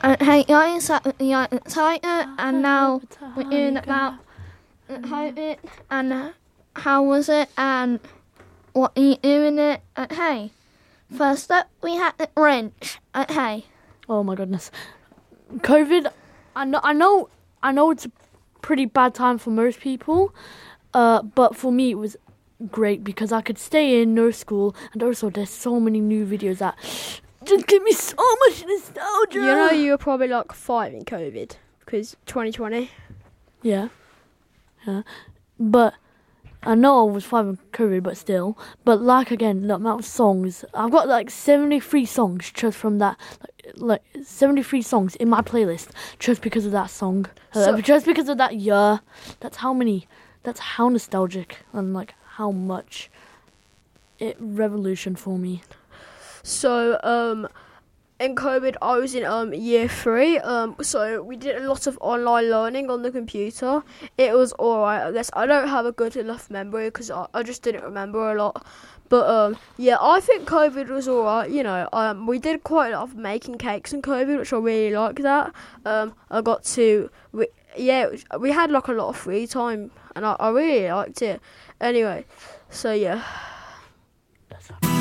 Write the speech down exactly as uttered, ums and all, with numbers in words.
Uh, hey guys, uh, yeah, Tiger, and now we're in about COVID and uh, how was it and what are you doing it? Uh, hey, first up we had the Grinch. Uh, hey, Oh my goodness, COVID. I know, I know, I know. It's a pretty bad time for most people, uh, but for me it was great because I could stay in, no school, and also there's so many new videos that just give me so much nostalgia. You know, you were probably like five in COVID because twenty twenty. Yeah, yeah, but I know I was five in COVID, but still. But like again, the amount of songs I've got, like seventy-three songs just from that, like, like seventy-three songs in my playlist just because of that song, So- uh, just because of that year. That's how many. That's how nostalgic and like how much it revolution for me. So, um, in COVID, I was in um year three. Um, so we did a lot of online learning on the computer. It was alright, I guess. I don't have a good enough memory because I, I just didn't remember a lot. But um, yeah, I think COVID was alright. You know, um, we did quite a lot of making cakes in COVID, which I really liked. That um, I got to. We, yeah, it was, we had like a lot of free time, and I, I really liked it. Anyway, so yeah. That's